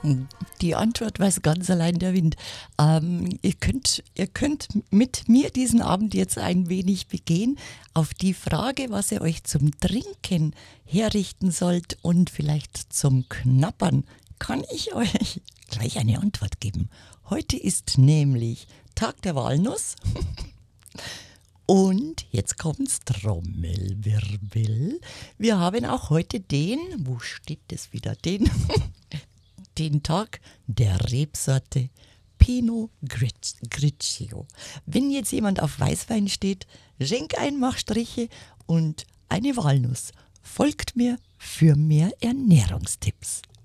Die Antwort weiß ganz allein der Wind. Ihr könnt mit mir diesen Abend jetzt ein wenig begehen auf die Frage, was ihr euch zum Trinken herrichten sollt und vielleicht zum Knappern. Kann ich euch gleich eine Antwort geben. Heute ist nämlich Tag der Walnuss. Und jetzt kommt's, Trommelwirbel. Wir haben auch heute wo steht das wieder, den Tag der Rebsorte Pinot Grigio. Wenn jetzt jemand auf Weißwein steht, schenk ein, mach Striche und eine Walnuss. Folgt mir für mehr Ernährungstipps.